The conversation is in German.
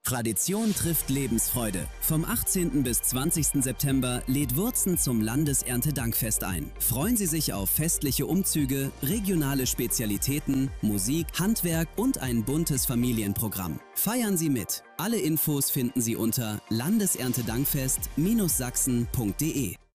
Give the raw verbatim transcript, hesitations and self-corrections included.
Tradition trifft Lebensfreude. Vom achtzehnten bis zwanzigsten September lädt Wurzen zum Landeserntedankfest ein. Freuen Sie sich auf festliche Umzüge, regionale Spezialitäten, Musik, Handwerk und ein buntes Familienprogramm. Feiern Sie mit. Alle Infos finden Sie unter landeserntedankfest Bindestrich sachsen punkt de.